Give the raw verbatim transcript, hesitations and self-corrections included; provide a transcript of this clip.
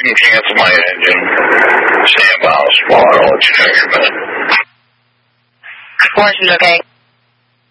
can cancel my engine. Stand by, I'll let you know in a minute. Washington, okay.